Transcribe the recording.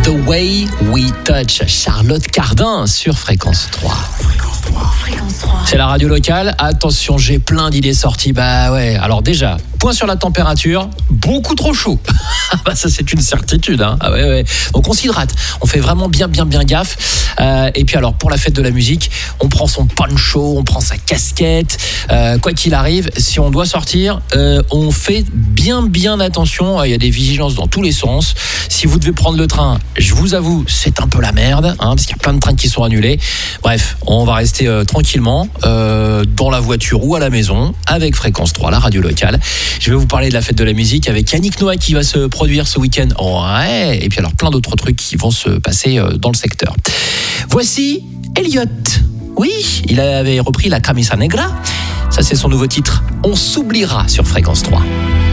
The Way We Touch, Charlotte Cardin sur Fréquence 3. Fréquence 3. C'est la radio locale. Attention, j'ai plein d'idées sorties. Bah ouais, alors déjà, point sur la température, beaucoup trop chaud. Bah ça c'est une certitude. Hein. Ah ouais. Donc on s'hydrate, on fait vraiment bien gaffe. Et puis alors pour la fête de la musique, on prend son poncho, on prend sa casquette. Quoi qu'il arrive, si on doit sortir, on fait bien attention. Il y a des vigilances dans tous les sens. Si vous devez prendre le train, je vous avoue, c'est un peu la merde, hein, parce qu'il y a plein de trains qui sont annulés. Bref, on va rester tranquillement dans la voiture ou à la maison avec Fréquence 3, la radio locale. Je vais vous parler de la fête de la musique avec Yannick Noah qui va se produire ce week-end. Ouais, et puis alors plein d'autres trucs qui vont se passer dans le secteur. Voici Elliot. Oui, il avait repris la Camisa Negra. Ça, c'est son nouveau titre. On s'oubliera sur Fréquence 3.